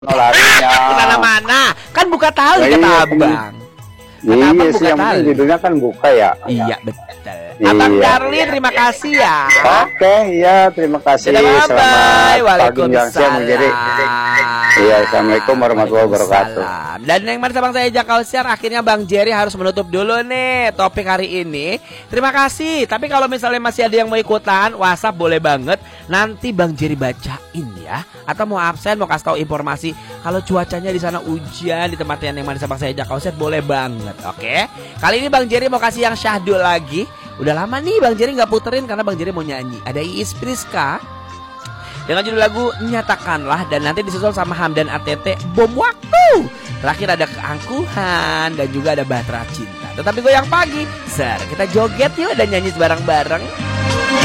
larinya. Kemana-mana. Kan buka tali Ya, kata iya, abang. Kata Iya abang sih, buka yang penting tali. judulnya kan buka ya. Iya betul. Abang Iya. Darlin terima kasih ya. Oke, ya terima kasih. Dadah, bye-bye. Selamat pagi menjelang siang, Bang Jerry. Iya, assalamualaikum warahmatullahi wabarakatuh. Waalaikumsalam. Dan yang mana Bang saya Jakal Share, akhirnya Bang Jerry harus menutup dulu nih topik hari ini. Terima kasih. Tapi kalau misalnya masih ada yang mau ikutan, WhatsApp boleh banget. Nanti Bang Jerry bacain ya. Atau mau absen, mau kasih tahu informasi kalau cuacanya di sana hujan di tempat yang mana Bang saya Jakal Share, boleh banget. Oke. Kali ini Bang Jerry mau kasih yang syahdu lagi. Udah lama nih Bang Jerry nggak puterin karena Bang Jerry mau nyanyi. Ada Iis Priska dengan judul lagu Nyatakanlah, dan nanti disusul sama Hamdan ATT Bom Waktu. Terakhir ada Keangkuhan dan juga ada Batra Cinta. Tetapi goyang pagi, Ser, kita joget yuk dan nyanyi bareng-bareng.